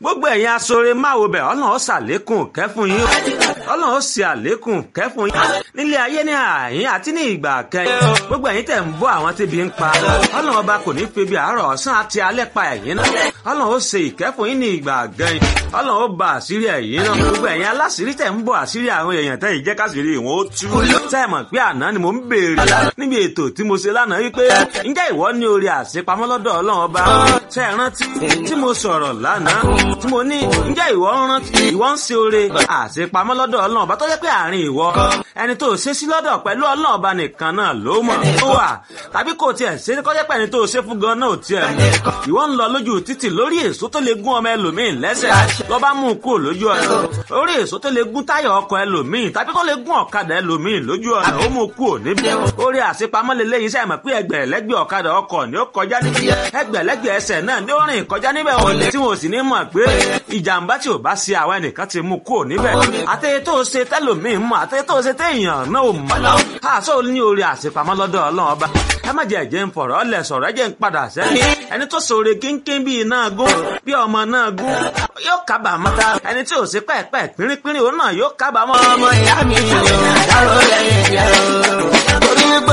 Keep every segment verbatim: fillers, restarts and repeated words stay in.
gbogbo ẹ̀yin aṣoore máwo bẹ̀ ọlọ́run ó ṣàlékún kẹ́fún yín ọlọ́run ó ṣe àlékún kẹ́fún yín nílé ayé ní àyín àti ní ìgbà kẹyìn gbogbo ẹ̀yin tẹ̀ ń bọ́ àwọn tẹ́bi ń pa ọlọ́run ọba kò ní febi àárọ̀ ọ̀sán àti alẹ́ pa ẹ̀yin náà ọlọ́run ó ṣe ìkẹ́fún yín ní ìgbà gẹ̀yìn ọlọ́run ó ba àṣírí ẹ̀yin náà gbogbo ẹ̀yin aláṣírí tẹ̀ ń bọ́ àṣírí àwọn èèyàn tẹ́ ìjẹ́ káṣírí ìwọ̀n ó tú tẹ́ mọ̀ pé àná ni mò ń béèrè níbi ètò tí mo ṣe lánàá wípé ǹjẹ́ ìwọ ní orí àṣepamọ́ lọ́dọ̀ ọlọ́run ọba ṣe rántí tí mo sọ̀rọ̀ lánàá tí mo ní ǹjẹ́ ìwọ ń rántí ìwọ ń ṣe oore àṣepamọ́ lọ́dọ̀ ọlọ́run ọba tó jẹ́ pé àárín ìwọ ẹni tó ṣe sí lọ́dọ̀ pẹ̀lú ọlọ́run ọba nìkan náà ló mọ̀ ó wà tàbí kò tiẹ̀ ṣe kó jẹ́ pé ẹni tó ṣe fún gan náà ò tiẹ̀ mọ̀ ìwọ ń lọ lójú títì lórí èso tó lè gún ọmọ ẹlòmíín lẹ́sẹ̀ lọ bá mú un kúrò lójú ọ̀nà orí èso tó lè gún táyà ọkọ̀ ẹlòmíín tàbí kó lè gún ọ̀kadà ẹlòmíín lójú ọ̀nà ó mú un kúrò níbi orí àṣepamọ́ lélẹ́yìn sẹ́yìn mọ̀ pé ẹgbẹ̀lẹ́gbẹ̀ ọ̀kadà ọkọ̀ ni ó kọjá níbi ẹgbẹ̀lẹ́gbẹ̀ ẹsẹ̀ náà ni ó rìn kọjá níbẹ̀ tí wọn ò sì ní mọ̀ pé ìjàmbá tí ò bá ṣe àwọn ẹnìkan ti mú kúrò níbẹ̀ àtẹ̀yẹ tó ṣe tẹ́lòmíín mọ̀ àtẹ̀yẹ tó ṣe téèyàn náà ò mọ̀ àṣọ ní orí àṣepamọ́ lọ́dọ̀ ọlọ́run ọba ẹ má jẹ́ ẹ̀jẹ̀ ń fọ̀rọ̀ ọ̀lẹ̀ sọ̀rọ̀ ẹ̀jẹ̀ ń padà sẹ́yìn ẹni tó ṣoore kínkín bíi náà gún bí ọmọ náà gún yóò kábàámọ̀ ẹni tí ò ṣe pẹ́ẹ́pẹ́ pínrínpínrín òun náà yóò kábàámọ̀. ọmọ ìyá mi yóò dárò lẹ́yìn ìyá torí pé.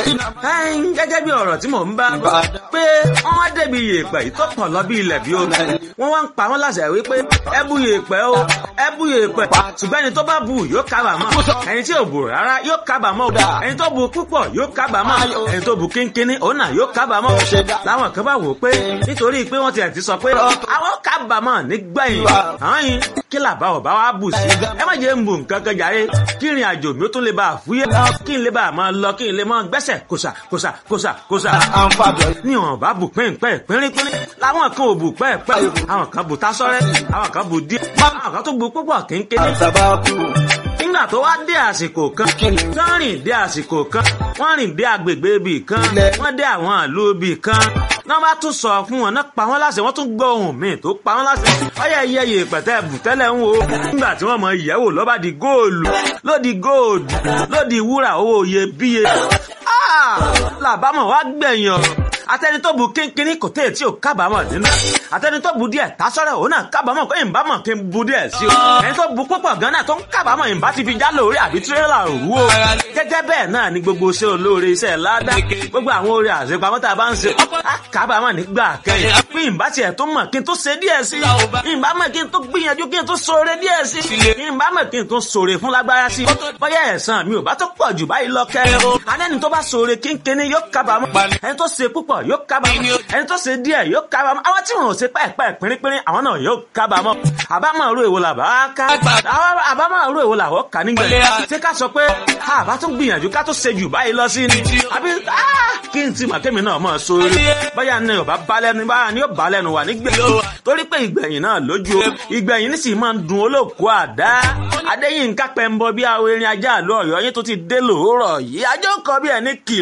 gẹ́gẹ́ bí ọ̀rọ̀ tí mò ń bá pé wọ́n wá débi yèèpẹ̀ yìí tó pọ̀ lọ bí ilẹ̀ bí omi wọ́n wá ń pa wọ́n láṣẹ wípé ẹ bú yèèpẹ̀ o ẹ bú yèèpẹ̀ ṣùgbọ́n ẹni tó bá bú yóò kábàámọ̀ ẹni tí ò bù rárá yóò kábàámọ̀ ẹni tó bú púpọ̀ yóò kábàámọ̀ ẹni tó bú kínkínní òun náà yóò kábàámọ̀ láwọn kan bá wò pé nítorí pé wọ́n ti ẹ̀ ti sọ pé àwọn kábàámọ̀ nígbẹ̀yìn àwọn yìí kí làbá ọ̀bá wa bù sí ẹ má jẹ́ ń bù nǹkan kan jàre kí ìrìn àjò mi ó tún lè bá a fúyẹ́ kí n lè bá a máa lọ kí n lè máa gbẹ́sẹ̀ kòsà kòsà kòsà kòsà ní wọn bá bù pẹ́ǹpẹ́ pínrínpínrín láwọn kan ò bù pẹ́ẹ̀pẹ́ àwọn kan bù tásọ́rẹ́ àwọn kan bù díẹ̀ àwọn kan tó bù púpọ̀ kínkínní nígbà tó wá dé àsìkò kan wọ́n rìn dé àsìkò kan wọ́n rìn dé agbègbè ibì kan wọ́n dé àwọn ìlú ibì kan náà bá tún sọ fún wọn náà pa wọ́n láṣẹ wọ́n tún gbọ́ ohùn míì tó pa wọ́n láṣẹ ọyẹ iyẹyẹ pẹ̀tẹ́ bùtẹ́lẹ̀ ń wo nígbà tí wọ́n mọ ìyẹ̀wò lọ́ba di góòlù lódi góòlù lódi wúrà owó iyebíye làbámọ̀ wá gbẹ̀yìn ọ̀rọ̀ atẹni tó bu kínkínní kò tẹ̀ tí ò kábàámọ̀ nínú atẹni tó bu díẹ̀ tásọ́rẹ́ òun náà kábàámọ̀ pé ìbámọ̀ kí n bu díẹ̀ sí o ẹni tó bu púpọ̀ gan náà tó ń kábàámọ̀ ìbá ti fi já lórí àbí tirẹ́là òwú o gẹ́gẹ́ bẹ́ẹ̀ náà ni gbogbo iṣẹ́ olóore iṣẹ́ ládá gbogbo àwọn oore àṣepamọ́ tá a bá ń ṣe á kábàámọ̀ nígbà kẹyìn pé ìbá tiẹ̀ tó mọ̀ kí n tó ṣe díẹ̀ sí ìbá mọ̀ kí n tó gbìyànjú kí n tó ṣoore díẹ̀ sí ìbá mọ̀ kí n tó ṣoore fún lágbára sí bóyá ẹ̀san mi ò bá tó pọ̀ jù báyìí lọ kẹrin o anẹ́ni tó bá ṣoore kínkínní yóò kábàámọ̀ ẹni tó ṣe púpọ̀ yóò kábàámọ̀ ẹni tó ṣe díẹ̀ yóò kábàámọ̀ àwọn tí wọn ò ṣe pẹ́ẹ́pẹ́ pínrínpínrín àwọn náà yóò kábàámọ̀ àbámọ̀ ọ̀rọ̀ èwo làbá ká àbámọ̀ ọ̀rọ̀ èwo làwọ̀ ká nígbẹ̀rẹ̀ ṣé ká sọ pé àbá tó gbìyànjú ká tó ṣe jù báyìí lọ sí ni àbí kí n ti mà kémi náà mọ̀ sórí báyà ni ò bá bá lẹ́nu báyà ni ó bá lẹ́nu wà nígbẹ̀yìn torí pé ìgbẹ̀yìn náà lójú ìgbẹ̀yìn nísìnyí máa ń dun olóòkú àdá Adéyínká Pẹ́ńbọ bí àwọn erin ajá àlọ́ Ọ̀yọ́ yín tó ti dé lòórọ̀ yìí ajọ́ kọ bí ẹni kì